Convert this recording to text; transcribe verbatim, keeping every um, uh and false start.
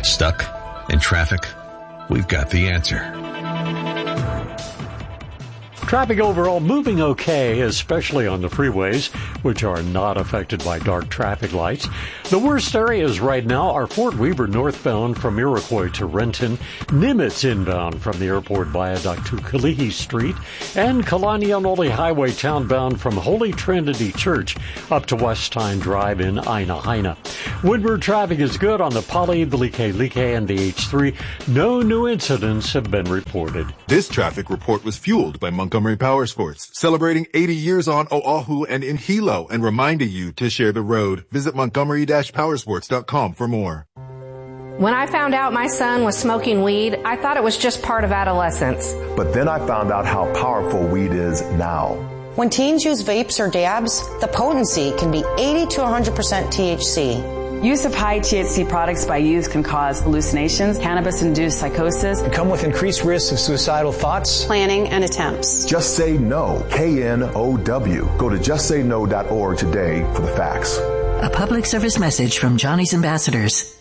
Stuck in traffic? We've got the answer. Traffic overall moving okay, especially on the freeways, which are not affected by dark traffic lights. The worst areas right now are Fort Weaver northbound from Iroquois to Renton, Nimitz inbound from the airport viaduct to Kalihi Street, and Kalanianoli Highway townbound from Holy Trinity Church up to West Tyne Drive in Aina-Haina. Windward traffic is good on the Pali, the Like-Like, and the H three. No new incidents have been reported. This traffic report was fueled by Montgomery Power Sports, celebrating eighty years on Oahu and in Hilo, and reminding you to share the road. Visit montgomery dash powersports dot com for more. When I found out my son was smoking weed, I thought it was just part of adolescence. But then I found out how powerful weed is now. When teens use vapes or dabs, the potency can be eighty to one hundred percent T H C. Use of high T H C products by youth can cause hallucinations, cannabis-induced psychosis, and come with increased risks of suicidal thoughts, planning, and attempts. Just Say No, K N O W. Go to just say no dot org today for the facts. A public service message from Johnny's Ambassadors.